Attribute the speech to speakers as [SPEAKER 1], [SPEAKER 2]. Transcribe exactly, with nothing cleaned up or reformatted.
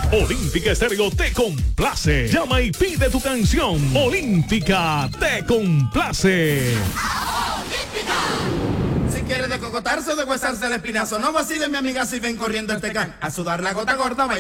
[SPEAKER 1] Olímpica Estéreo te complace. Llama y pide tu canción. Olímpica te complace.
[SPEAKER 2] Si quieres de cocotarse o de huesarse el espinazo, no vacilen, mi amiga, si ven corriendo este can. A sudar la gota gorda,